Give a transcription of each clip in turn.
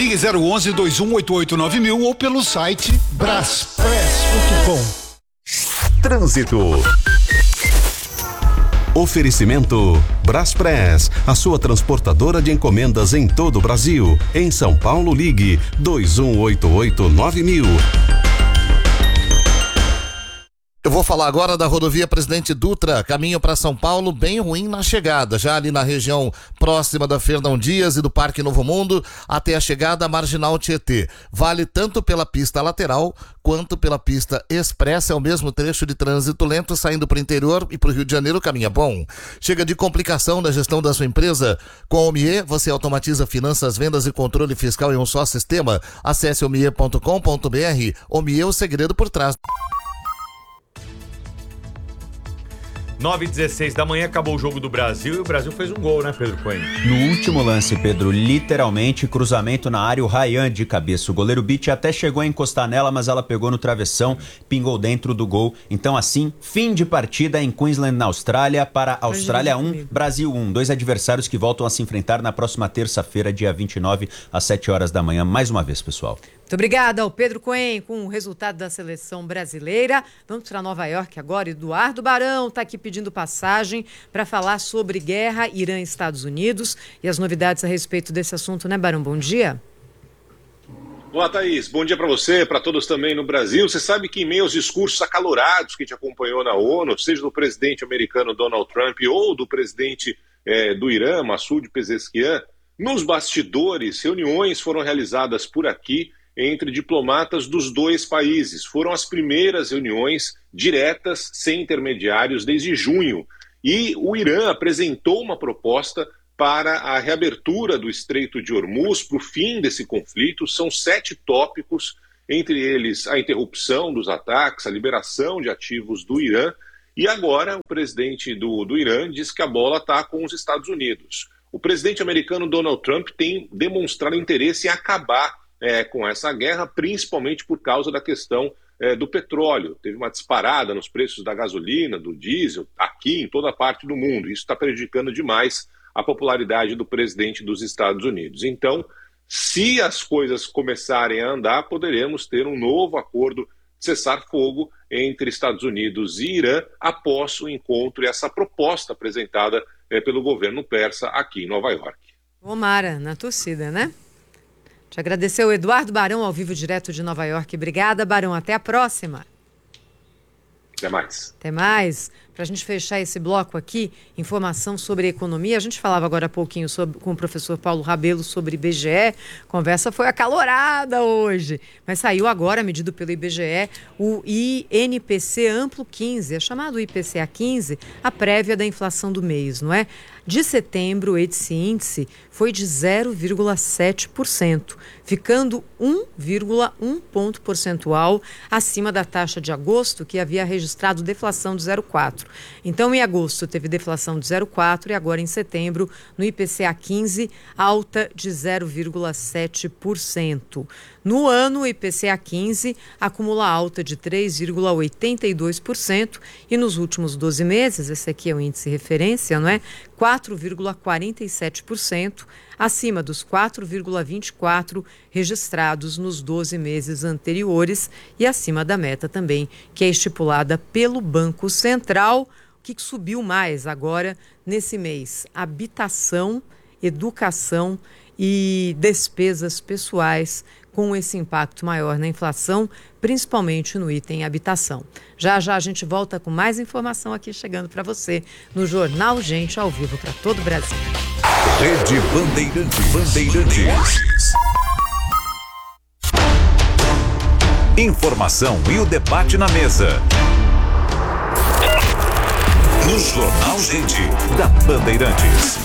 Ligue 011-2188-9000 ou pelo site braspress.com. Trânsito. Oferecimento Braspress, a sua transportadora de encomendas em todo o Brasil. Em São Paulo, ligue 2188-9000. Eu vou falar agora da rodovia Presidente Dutra, caminho para São Paulo, bem ruim na chegada, já ali na região próxima da Fernão Dias e do Parque Novo Mundo, até a chegada à Marginal Tietê. Vale tanto pela pista lateral quanto pela pista expressa, é o mesmo trecho de trânsito lento saindo para o interior e para o Rio de Janeiro, o caminho é bom. Chega de complicação na gestão da sua empresa? Com a Omie, você automatiza finanças, vendas e controle fiscal em um só sistema. Acesse omie.com.br. Omie, o segredo por trás. 9h16 da manhã, acabou o jogo do Brasil e o Brasil fez um gol, né, Pedro Coelho? No último lance, Pedro, literalmente cruzamento na área, o Ryan de cabeça. O goleiro Beach até chegou a encostar nela, mas ela pegou no travessão, pingou dentro do gol. Então assim, fim de partida em Queensland, na Austrália, para Austrália 1, Brasil 1. Dois adversários que voltam a se enfrentar na próxima terça-feira, dia 29, às 7 horas da manhã. Mais uma vez, pessoal. Muito obrigada ao Pedro Cohen com o resultado da seleção brasileira. Vamos para Nova York agora. Eduardo Barão está aqui pedindo passagem para falar sobre guerra Irã e Estados Unidos e as novidades a respeito desse assunto, né, Barão? Bom dia. Olá, Thaís. Bom dia para você, para todos também no Brasil. Você sabe que em meio aos discursos acalorados que te acompanhou na ONU, seja do presidente americano Donald Trump ou do presidente do Irã, Massoud Pezeshkian, nos bastidores, reuniões foram realizadas por aqui entre diplomatas dos dois países. Foram as primeiras reuniões diretas, sem intermediários, desde junho. E o Irã apresentou uma proposta para a reabertura do Estreito de Hormuz, para o fim desse conflito. São 7 tópicos, entre eles a interrupção dos ataques, a liberação de ativos do Irã. E agora o presidente do Irã diz que a bola está com os Estados Unidos. O presidente americano Donald Trump tem demonstrado interesse em acabar com essa guerra, principalmente por causa da questão do petróleo. Teve uma disparada nos preços da gasolina, do diesel, aqui em toda parte do mundo. Isso está prejudicando demais a popularidade do presidente dos Estados Unidos. Então, se as coisas começarem a andar, poderemos ter um novo acordo de cessar-fogo entre Estados Unidos e Irã após o encontro e essa proposta apresentada pelo governo persa aqui em Nova York. Omara, na torcida, né? Te agradeceu, Eduardo Barão, ao vivo direto de Nova York. Obrigada, Barão. Até a próxima. Até mais. Até mais. Para a gente fechar esse bloco aqui, informação sobre economia. A gente falava agora há pouquinho com o professor Paulo Rabelo sobre IBGE. A conversa foi acalorada hoje. Mas saiu agora, medido pelo IBGE, o INPC Amplo 15. É chamado IPCA 15, a prévia da inflação do mês, não é? De setembro, esse índice foi de 0,7%, ficando 1,1 ponto percentual acima da taxa de agosto, que havia registrado deflação de 0,4%. Então, em agosto, teve deflação de 0,4% e agora, em setembro, no IPCA 15, alta de 0,7%. No ano, o IPCA 15 acumula alta de 3,82% e nos últimos 12 meses, esse aqui é o índice referência, não é? 4,47%, acima dos 4,24% registrados nos 12 meses anteriores e acima da meta também, que é estipulada pelo Banco Central. O que subiu mais agora nesse mês? Habitação, educação e despesas pessoais, com esse impacto maior na inflação, principalmente no item habitação. Já já a gente volta com mais informação aqui chegando para você no Jornal Gente, ao vivo para todo o Brasil. Rede Bandeirantes. Informação e o debate na mesa. No Jornal Gente, da Bandeirantes.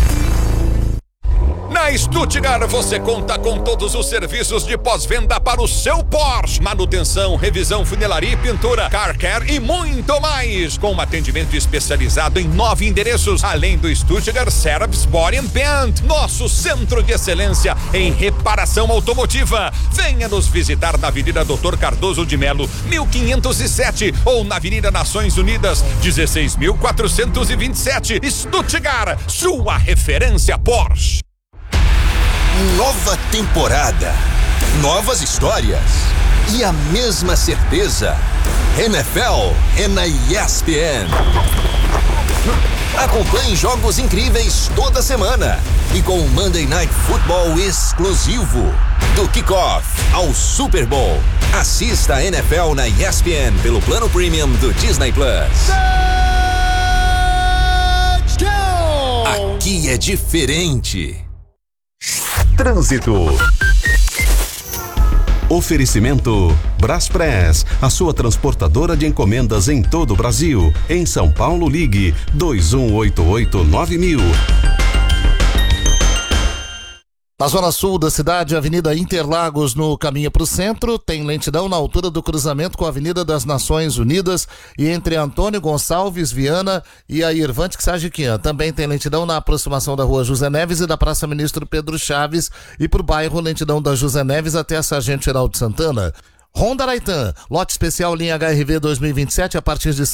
Na Stuttgart você conta com todos os serviços de pós-venda para o seu Porsche. Manutenção, revisão, funilaria e pintura, car care e muito mais. Com um atendimento especializado em 9 endereços, além do Stuttgart Service Body and Paint, nosso centro de excelência em reparação automotiva. Venha nos visitar na Avenida Doutor Cardoso de Melo, 1507 ou na Avenida Nações Unidas, 16.427. Stuttgart, sua referência Porsche. Nova temporada, novas histórias e a mesma certeza. NFL é na ESPN. Acompanhe jogos incríveis toda semana e com o Monday Night Football exclusivo. Do kickoff ao Super Bowl. Assista a NFL na ESPN pelo plano premium do Disney Plus. Aqui é diferente. Trânsito. Oferecimento Braspress, a sua transportadora de encomendas em todo o Brasil. Em São Paulo, ligue 2188-9000. Na zona sul da cidade, Avenida Interlagos, no caminho para o centro, tem lentidão na altura do cruzamento com a Avenida das Nações Unidas e entre Antônio Gonçalves Viana e a Irvante Xajiquian. Também tem lentidão na aproximação da Rua José Neves e da Praça Ministro Pedro Chaves e por bairro lentidão da José Neves até a Sargento Geraldo Santana. Honda Raitan, lote especial linha HRV 2027 a partir de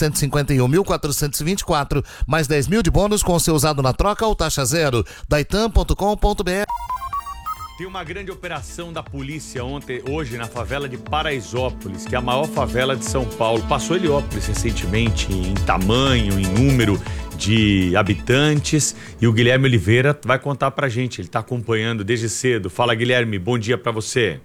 151.424, mais 10 mil de bônus com seu usado na troca ou taxa zero. Daitan.com.br. Tem uma grande operação da polícia hoje na favela de Paraisópolis, que é a maior favela de São Paulo. Passou Heliópolis recentemente em tamanho, em número de habitantes, e o Guilherme Oliveira vai contar pra gente. Ele tá acompanhando desde cedo. Fala, Guilherme, bom dia pra você.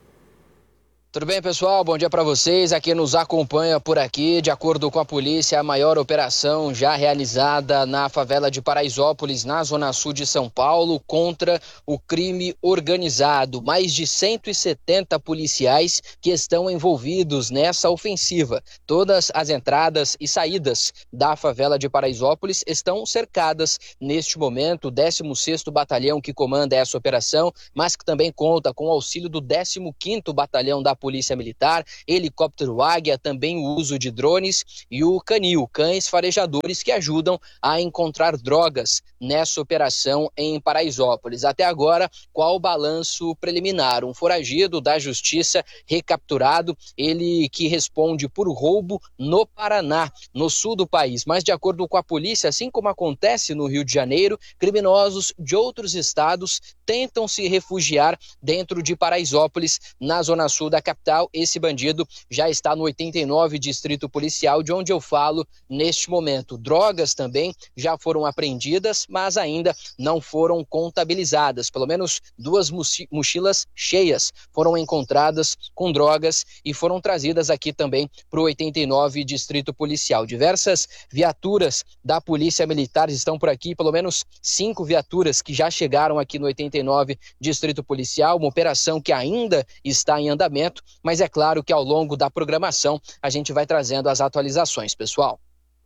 Tudo bem, pessoal? Bom dia para vocês. Aqui nos acompanha por aqui, de acordo com a polícia, a maior operação já realizada na favela de Paraisópolis, na zona sul de São Paulo, contra o crime organizado. Mais de 170 policiais que estão envolvidos nessa ofensiva. Todas as entradas e saídas da favela de Paraisópolis estão cercadas neste momento. O 16º Batalhão que comanda essa operação, mas que também conta com o auxílio do 15º Batalhão da Polícia Militar, helicóptero Águia, também o uso de drones e o Canil, cães farejadores que ajudam a encontrar drogas nessa operação em Paraisópolis. Até agora, qual o balanço preliminar? Um foragido da justiça recapturado, ele que responde por roubo no Paraná, no sul do país. Mas de acordo com a polícia, assim como acontece no Rio de Janeiro, criminosos de outros estados tentam se refugiar dentro de Paraisópolis, na zona sul da capital. Esse bandido já está no 89 Distrito Policial, de onde eu falo neste momento. Drogas também já foram apreendidas, mas ainda não foram contabilizadas. Pelo menos 2 mochilas cheias foram encontradas com drogas e foram trazidas aqui também para o 89 Distrito Policial. Diversas viaturas da Polícia Militar estão por aqui, pelo menos 5 viaturas que já chegaram aqui no 89 Distrito Policial, uma operação que ainda está em andamento, mas é claro que ao longo da programação a gente vai trazendo as atualizações, pessoal.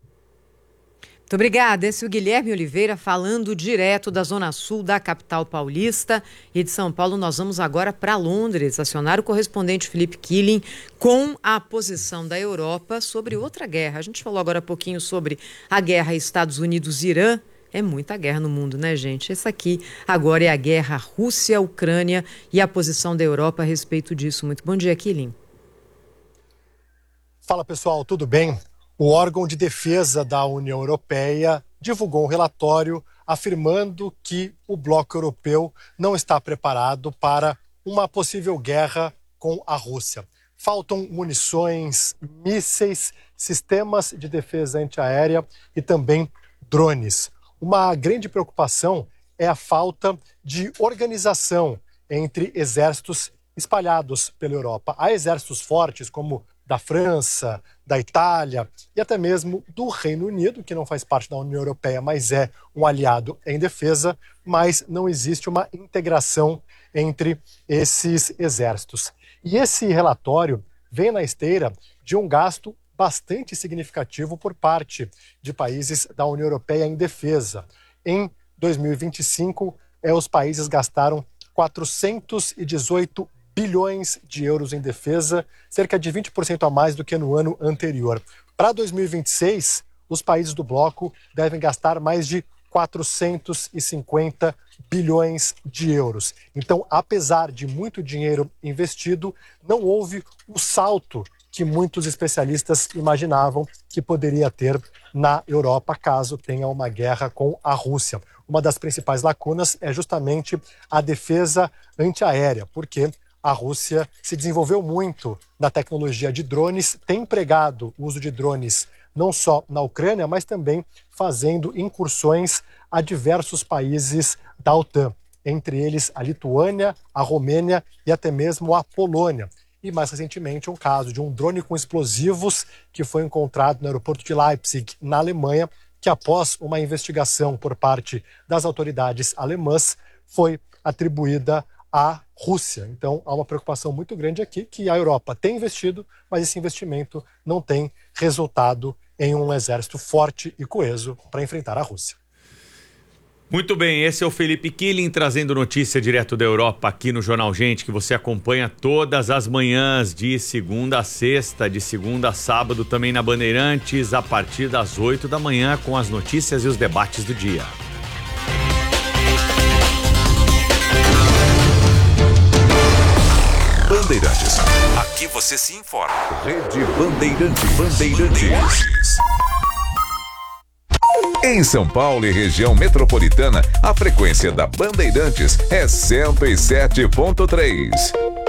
Muito obrigada. Esse é o Guilherme Oliveira falando direto da Zona Sul da capital paulista. E de São Paulo nós vamos agora para Londres, acionar o correspondente Felipe Killing com a posição da Europa sobre outra guerra. A gente falou agora há pouquinho sobre a guerra Estados Unidos-Irã. É muita guerra no mundo, né, gente? Essa aqui agora é a guerra Rússia-Ucrânia e a posição da Europa a respeito disso. Muito bom dia, Killing. Fala, pessoal, tudo bem? O órgão de defesa da União Europeia divulgou um relatório afirmando que o bloco europeu não está preparado para uma possível guerra com a Rússia. Faltam munições, mísseis, sistemas de defesa antiaérea e também drones. Uma grande preocupação é a falta de organização entre exércitos espalhados pela Europa. Há exércitos fortes, como da França, da Itália e até mesmo do Reino Unido, que não faz parte da União Europeia, mas é um aliado em defesa, mas não existe uma integração entre esses exércitos. E esse relatório vem na esteira de um gasto bastante significativo por parte de países da União Europeia em defesa. Em 2025, os países gastaram 418 bilhões de euros em defesa, cerca de 20% a mais do que no ano anterior. Para 2026, os países do bloco devem gastar mais de 450 bilhões de euros. Então, apesar de muito dinheiro investido, não houve o salto que muitos especialistas imaginavam que poderia ter na Europa caso tenha uma guerra com a Rússia. uma das principais lacunas é justamente a defesa antiaérea, porque a Rússia se desenvolveu muito na tecnologia de drones, tem empregado o uso de drones não só na Ucrânia, mas também fazendo incursões a diversos países da OTAN, entre eles a Lituânia, a Romênia e até mesmo a Polônia. E mais recentemente um caso de um drone com explosivos que foi encontrado no aeroporto de Leipzig, na Alemanha, que após uma investigação por parte das autoridades alemãs foi atribuída à Rússia. Então há uma preocupação muito grande aqui que a Europa tem investido, mas esse investimento não tem resultado em um exército forte e coeso para enfrentar a Rússia. Muito bem, esse é o Felipe Killing trazendo notícia direto da Europa aqui no Jornal Gente, que você acompanha todas as manhãs, de segunda a sexta, de segunda a sábado, também na Bandeirantes, a partir das 8 da manhã, com as notícias e os debates do dia. Bandeirantes. Aqui você se informa. Rede Bandeirantes. Em São Paulo e região metropolitana, a frequência da Bandeirantes é 107.3.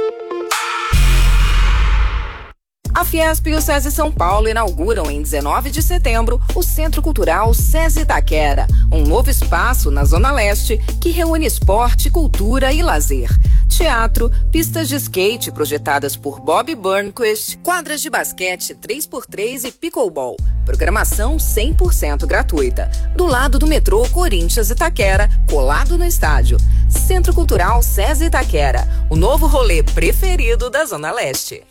A Fiesp e o SESI São Paulo inauguram em 19 de setembro o Centro Cultural SESI Itaquera, um novo espaço na Zona Leste que reúne esporte, cultura e lazer. Teatro, pistas de skate projetadas por Bob Burnquist, quadras de basquete 3x3 e pickleball. Programação 100% gratuita. Do lado do metrô Corinthians Itaquera, colado no estádio. Centro Cultural SESI Itaquera, o novo rolê preferido da Zona Leste.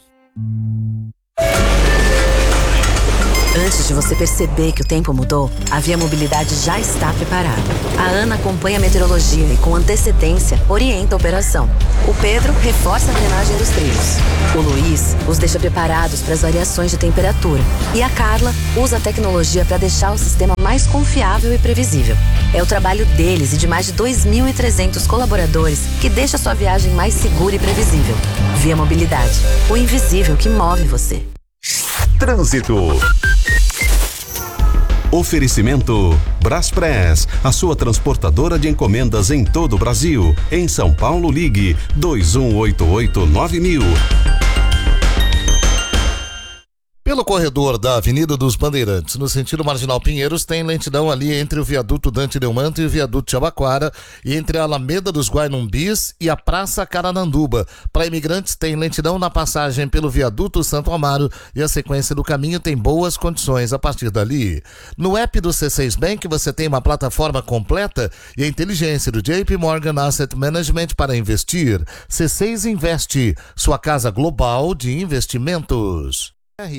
Antes de você perceber que o tempo mudou, a Via Mobilidade já está preparada. A Ana acompanha a meteorologia e, com antecedência, orienta a operação. O Pedro reforça a drenagem dos trilhos. O Luiz os deixa preparados para as variações de temperatura. E a Carla usa a tecnologia para deixar o sistema mais confiável e previsível. É o trabalho deles e de mais de 2.300 colaboradores que deixa a sua viagem mais segura e previsível. Via Mobilidade, o invisível que move você. Trânsito. Oferecimento Braspress, a sua transportadora de encomendas em todo o Brasil. Em São Paulo, ligue 2188-9000. Pelo corredor da Avenida dos Bandeirantes, no sentido Marginal Pinheiros, tem lentidão ali entre o viaduto Dante Delmanto e o viaduto Jabaquara, e entre a Alameda dos Guainumbis e a Praça Carananduba. Para imigrantes, tem lentidão na passagem pelo viaduto Santo Amaro, e a sequência do caminho tem boas condições a partir dali. No app do C6 Bank, você tem uma plataforma completa e a inteligência do JP Morgan Asset Management para investir. C6 Investe, sua casa global de investimentos.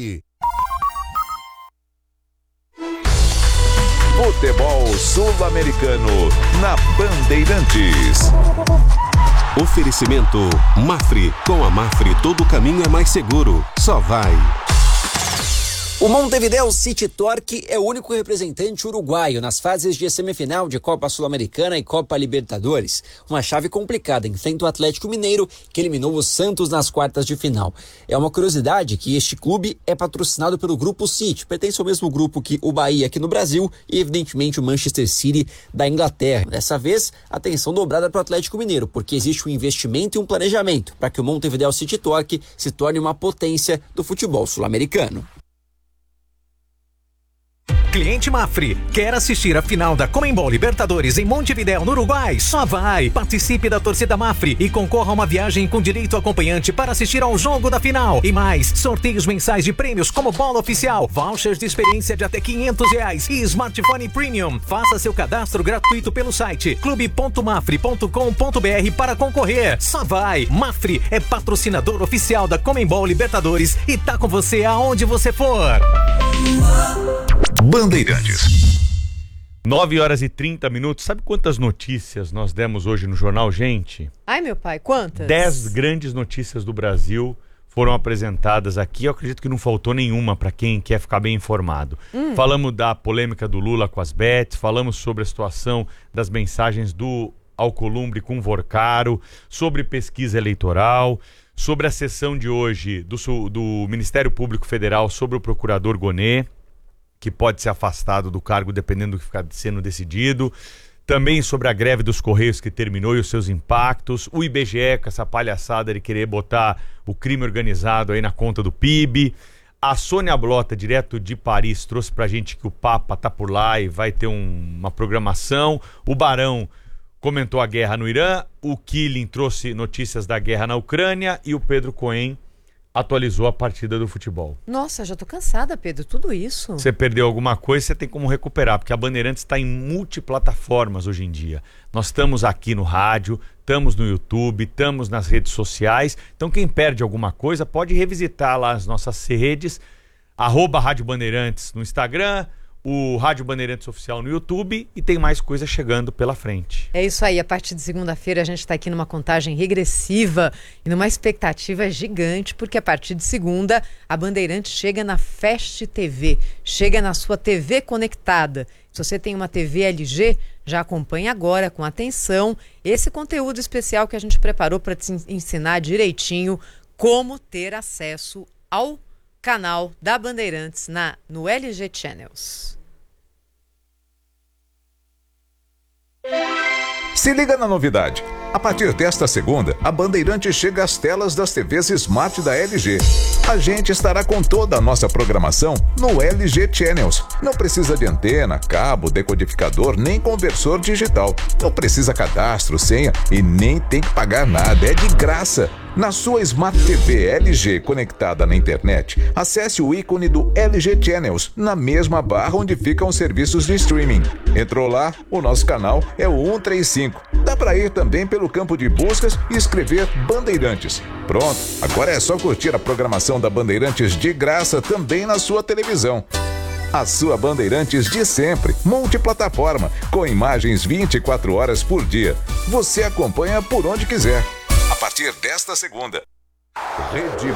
Futebol sul-americano na Bandeirantes. Oferecimento Mafre. Com a Mafre, todo caminho é mais seguro. Só vai. O Montevideo City Torque é o único representante uruguaio nas fases de semifinal de Copa Sul-Americana e Copa Libertadores. Uma chave complicada, enfrenta o Atlético Mineiro, que eliminou o Santos nas quartas de final. É uma curiosidade que este clube é patrocinado pelo Grupo City, pertence ao mesmo grupo que o Bahia aqui no Brasil e, evidentemente, o Manchester City da Inglaterra. Dessa vez, atenção dobrada para o Atlético Mineiro, porque existe um investimento e um planejamento para que o Montevideo City Torque se torne uma potência do futebol sul-americano. Cliente Mafre, quer assistir a final da Conmebol Libertadores em Montevideo, no Uruguai? Só vai! Participe da torcida Mafre e concorra a uma viagem com direito acompanhante para assistir ao jogo da final. E mais, sorteios mensais de prêmios como bola oficial, vouchers de experiência de até R$500 e smartphone premium. Faça seu cadastro gratuito pelo site clube.mafre.com.br para concorrer. Só vai! Mafre é patrocinador oficial da Conmebol Libertadores e tá com você aonde você for. Bandeirantes. 9h30. Sabe quantas notícias nós demos hoje no Jornal Gente? Ai, meu pai, quantas? 10 grandes notícias do Brasil foram apresentadas aqui. Eu acredito que não faltou nenhuma para quem quer ficar bem informado. Falamos da polêmica do Lula com as bets, falamos sobre a situação das mensagens do Alcolumbre com Vorcaro, sobre pesquisa eleitoral, sobre a sessão de hoje do Ministério Público Federal sobre o procurador Gonê, que pode ser afastado do cargo dependendo do que ficar sendo decidido. Também sobre a greve dos Correios que terminou e os seus impactos. O IBGE com essa palhaçada de querer botar o crime organizado aí na conta do PIB. A Sônia Blota, direto de Paris, trouxe pra gente que o Papa tá por lá e vai ter uma programação. O Barão comentou a guerra no Irã. O Killing trouxe notícias da guerra na Ucrânia. E o Pedro Cohen atualizou a partida do futebol. Nossa, já tô cansada, Pedro, tudo isso. Você perdeu alguma coisa, você tem como recuperar, porque a Bandeirantes está em multiplataformas hoje em dia. Nós estamos aqui no rádio, estamos no YouTube, estamos nas redes sociais. Então quem perde alguma coisa pode revisitar lá as nossas redes, @Rádio Bandeirantes no Instagram, o Rádio Bandeirantes Oficial no YouTube, e tem mais coisa chegando pela frente. É isso aí, a partir de segunda-feira a gente está aqui numa contagem regressiva e numa expectativa gigante, porque a partir de segunda a Bandeirantes chega na Fast TV, chega na sua TV conectada. Se você tem uma TV LG, já acompanhe agora com atenção esse conteúdo especial que a gente preparou para te ensinar direitinho como ter acesso ao canal da Bandeirantes no LG Channels. Se liga na novidade. A partir desta segunda, a Bandeirantes chega às telas das TVs Smart da LG. A gente estará com toda a nossa programação no LG Channels. Não precisa de antena, cabo, decodificador, nem conversor digital. Não precisa cadastro, senha e nem tem que pagar nada. É de graça. Na sua Smart TV LG conectada na internet, acesse o ícone do LG Channels na mesma barra onde ficam os serviços de streaming. Entrou lá, o nosso canal é o 135. Dá para ir também pelo campo de buscas e escrever Bandeirantes. Pronto, agora é só curtir a programação da Bandeirantes de graça também na sua televisão. A sua Bandeirantes de sempre, multiplataforma, com imagens 24 horas por dia. Você acompanha por onde quiser. A partir desta segunda. Rede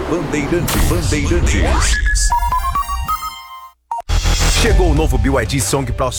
Bandeirantes. Chegou o novo BYD Song Pro